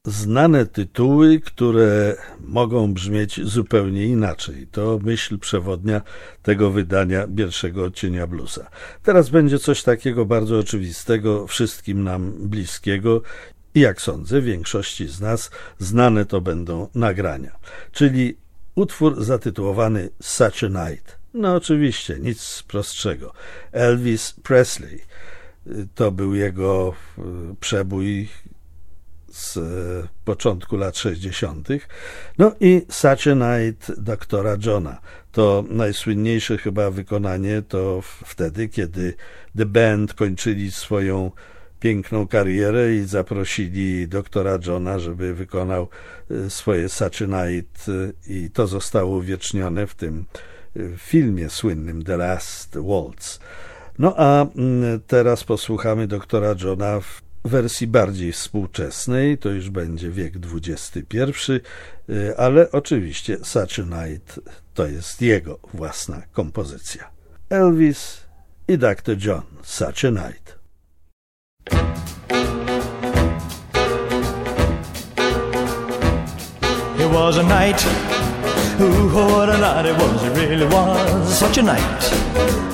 znane tytuły, które mogą brzmieć zupełnie inaczej. To myśl przewodnia tego wydania Pierwszego odcienia bluesa. Teraz będzie coś takiego bardzo oczywistego, wszystkim nam bliskiego i jak sądzę, większości z nas znane to będą nagrania. Czyli utwór zatytułowany Such a Night. No oczywiście, nic prostszego. Elvis Presley. To był jego przebój z początku lat 60. No i Such a Night doktora Johna. To najsłynniejsze chyba wykonanie to wtedy, kiedy The Band kończyli swoją piękną karierę i zaprosili doktora Johna, żeby wykonał swoje Such a Night i to zostało uwiecznione w tym filmie słynnym The Last Waltz. No a teraz posłuchamy doktora Johna w wersji bardziej współczesnej, to już będzie wiek XXI, ale oczywiście Such a Night to jest jego własna kompozycja. Elvis i Dr. John, Such a Night. It was a night, ooh, what a night it was, it really was such a night.